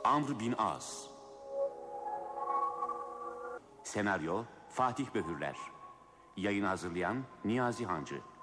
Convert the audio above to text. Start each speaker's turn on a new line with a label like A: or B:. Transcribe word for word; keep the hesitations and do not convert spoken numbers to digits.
A: Amr bin As. Senaryo Fatih Böhürler. Yayını hazırlayan Niyazi Hancı.